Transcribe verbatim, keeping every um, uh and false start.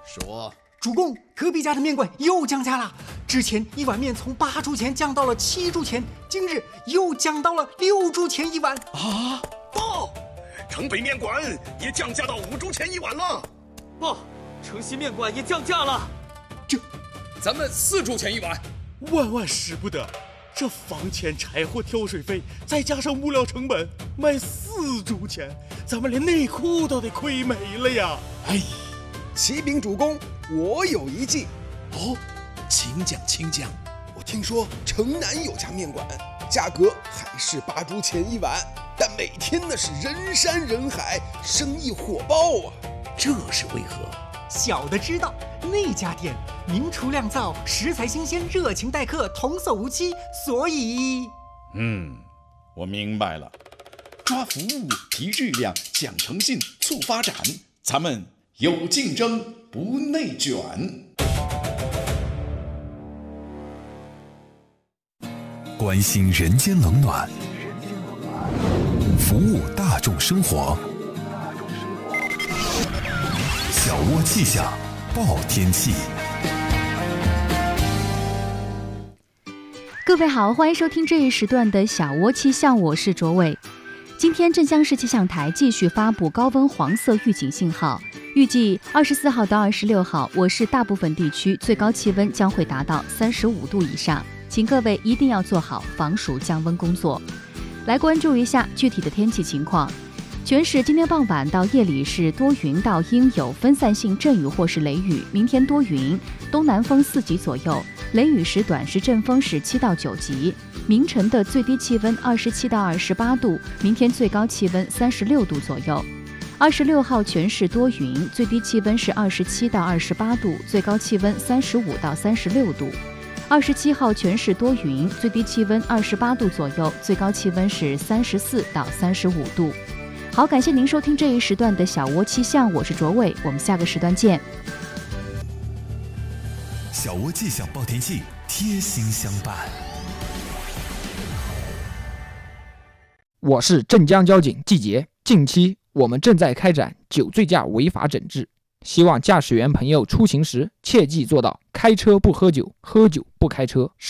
说， 主公，隔壁家的面馆又降价了。之前一碗面从八铢钱降到了七铢钱，今日又降到了六铢钱一碗。 啊！ 报，城北面馆也降价到五铢钱一碗了。 报，城西面馆也降价了。 这，咱们四铢钱一碗。 万万使不得！这房钱、柴火、挑水费，再加上物料成本，卖四铢钱，咱们连内裤都得亏没了呀！ 哎， 启禀主公，我有一计。 哦，请讲，请讲。 我听说城南有家面馆，价格还是八铢钱一碗，但每天那是人山人海，生意火爆啊！ 这是为何？ 小的知道，那家店名厨酿造，食材新鲜，热情待客，童叟无欺，所以…… 嗯，我明白了。抓服务，提质量，讲诚信，促发展，咱们有竞争，不内卷。 关心人间冷暖，服务大众生活。小窝气象，报天气。 各位好，欢迎收听这一时段的小窝气象，我是卓伟。今天镇江市气象台继续发布高温黄色预警信号，预计二十四号到二十六号，我市大部分地区最高气温将会达到三十五度以上，请各位一定要做好防暑降温工作。来关注一下具体的天气情况。全市今天傍晚到夜里是多云到阴，有分散性阵雨或是雷雨，明天多云，东南风四级左右，雷雨时短时阵风是七到九级。明晨的最低气温二十七到二十八度，明天最高气温三十六度左右。二十六号全市多云，最低气温是二十七到二十八度，最高气温三十五到三十六度。二十七号全市多云，最低气温二十八度左右，最高气温是三十四到三十五度。好，感谢您收听这一时段的小窝气象，我是卓伟，我们下个时段见。 小窝气象报天气，贴心相伴。 我是镇江交警季杰，近期我们正在开展酒醉驾违法整治，希望驾驶员朋友出行时切记做到开车不喝酒，喝酒不开车。